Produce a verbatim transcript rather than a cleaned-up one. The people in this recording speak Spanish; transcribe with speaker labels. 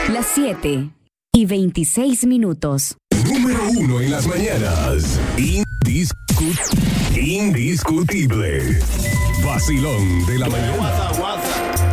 Speaker 1: Las siete y veintiséis minutos.
Speaker 2: Número uno en las mañanas. Indiscu- indiscutible. Vacilón de la mañana.